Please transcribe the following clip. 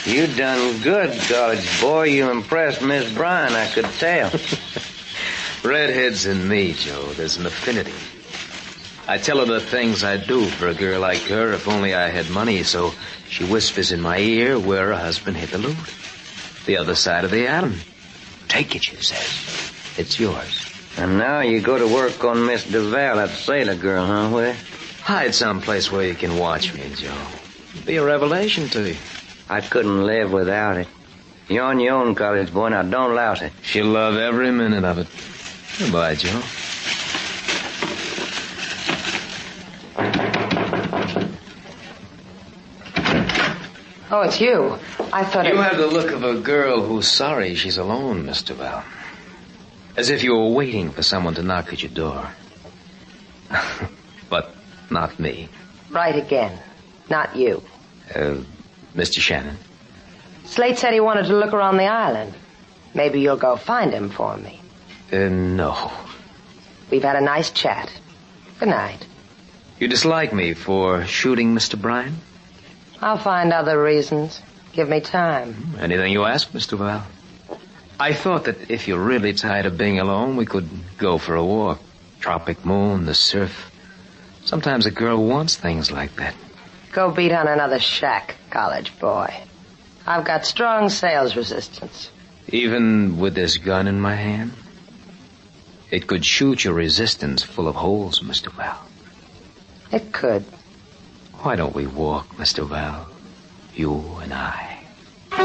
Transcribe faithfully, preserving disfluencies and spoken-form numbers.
You done good, college boy. You impressed Miss Bryan, I could tell. Redheads and me, Joe, there's an affinity. I tell her the things I'd do for a girl like her if only I had money, so she whispers in my ear where her husband hid the loot. The other side of the atom. Take it, she says. It's yours. And now you go to work on Miss Duval, that sailor girl, huh? Where? Hide someplace where you can watch me, Joe. Be a revelation to you. I couldn't live without it. You're on your own, college boy. Now, don't louse it. She'll love every minute of it. Goodbye, Joe. Oh, it's you. I thought You it... have the look of a girl who's sorry she's alone, Miss Duval. As if you were waiting for someone to knock at your door. But not me. Right again. Not you. Uh, Mister Shannon. Slate said he wanted to look around the island. Maybe you'll go find him for me. Uh, no. We've had a nice chat. Good night. You dislike me for shooting Mister Bryan? I'll find other reasons. Give me time. Anything you ask, Mister Duval. I thought that if you're really tired of being alone, we could go for a walk. Tropic moon, the surf. Sometimes a girl wants things like that. Go beat on another shack, college boy. I've got strong sales resistance. Even with this gun in my hand? It could shoot your resistance full of holes, Mister Val. It could. Why don't we walk, Mister Val? You and I.